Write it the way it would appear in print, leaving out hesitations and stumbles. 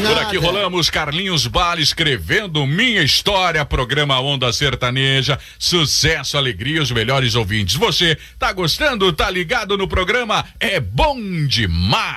Por aqui rolamos Carlinhos Bala escrevendo Minha História, programa Onda Sertaneja, sucesso, alegria, os melhores ouvintes. Você tá gostando? Tá ligado no programa? É bom demais!